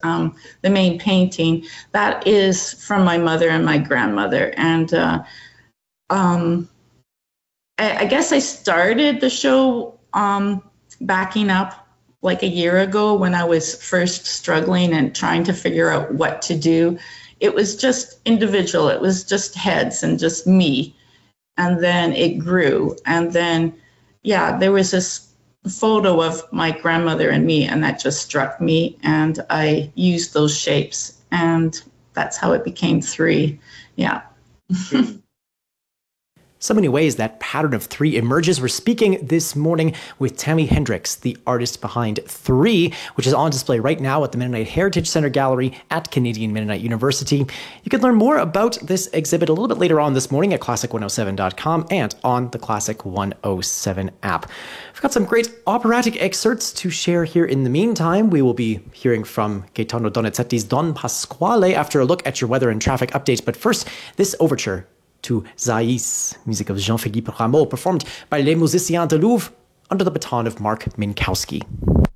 the main painting, that is from my mother and my grandmother. And I guess I started the show backing up like a year ago when I was first struggling and trying to figure out what to do. It was just individual. It was just heads and just me. And then it grew. And then, yeah, there was this photo of my grandmother and me, and that just struck me. And I used those shapes. And that's how it became 3. Yeah. So many ways that pattern of 3 emerges. We're speaking this morning with Tammy Hendricks, the artist behind 3, which is on display right now at the Mennonite Heritage Center Gallery at Canadian Mennonite University. You can learn more about this exhibit a little bit later on this morning at classic107.com and on the Classic 107 app. We've got some great operatic excerpts to share here in the meantime. We will be hearing from Gaetano Donizetti's Don Pasquale after a look at your weather and traffic updates. But first, this overture to Zaïs, music of Jean-Philippe Rameau, performed by Les Musiciens de Louvre under the baton of Mark Minkowski.